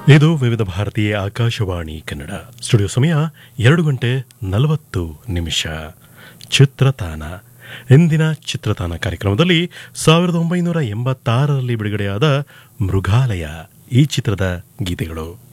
ಇದು ವಿವಿಧ ಭಾರತೀಯ ಆಕಾಶವಾಣಿ ಕನ್ನಡ ಸ್ಟುಡಿಯೋ ಸಮಯ 2:40 ಚಿತ್ರತಾನ. ಇಂದಿನ ಚಿತ್ರತಾನ ಕಾರ್ಯಕ್ರಮದಲ್ಲಿ 1986ರಲ್ಲಿ ಬಿಡುಗಡೆಯಾದ ಮೃಗಾಲಯ ಈ ಚಿತ್ರದ ಗೀತೆಗಳು.